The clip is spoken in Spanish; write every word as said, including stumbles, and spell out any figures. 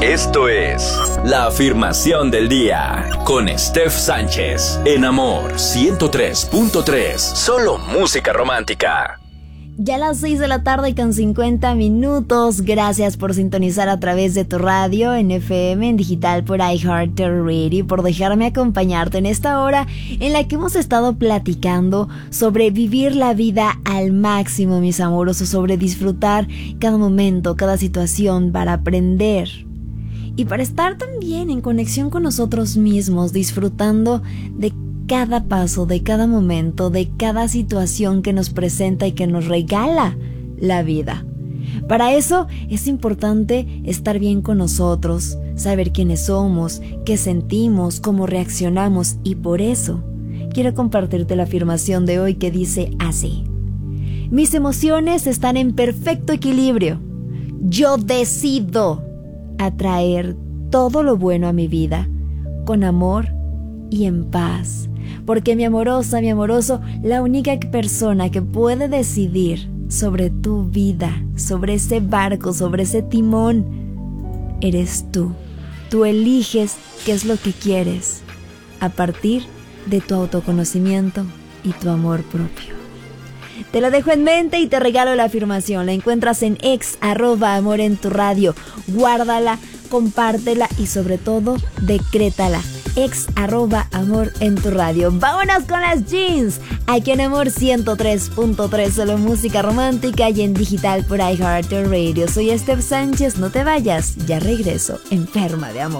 Esto es La Afirmación del Día con Steph Sánchez en Amor ciento tres punto tres. Solo música romántica. Ya a las seis de la tarde con cincuenta minutos. Gracias por sintonizar a través de tu radio en F M, en digital por iHeartRadio, por dejarme acompañarte en esta hora en la que hemos estado platicando sobre vivir la vida al máximo, mis amorosos, sobre disfrutar cada momento, cada situación para aprender y para estar también en conexión con nosotros mismos, disfrutando de cada paso, de cada momento, de cada situación que nos presenta y que nos regala la vida. Para eso es importante estar bien con nosotros, saber quiénes somos, qué sentimos, cómo reaccionamos, y por eso quiero compartirte la afirmación de hoy que dice así: mis emociones están en perfecto equilibrio. Yo decido atraer todo lo bueno a mi vida con amor y en paz. Porque mi amorosa, mi amoroso, la única persona que puede decidir sobre tu vida, sobre ese barco, sobre ese timón, eres tú. Tú eliges qué es lo que quieres a partir de tu autoconocimiento y tu amor propio. Te lo dejo en mente y te regalo la afirmación. La encuentras en ex arroba amor en tu radio. Guárdala, compártela y sobre todo, decrétala. Ex arroba amor en tu radio. Vámonos con las jeans. Aquí en Amor ciento tres punto tres, solo música romántica y en digital por iHeartRadio. Soy Steph Sánchez, no te vayas, ya regreso, enferma de amor.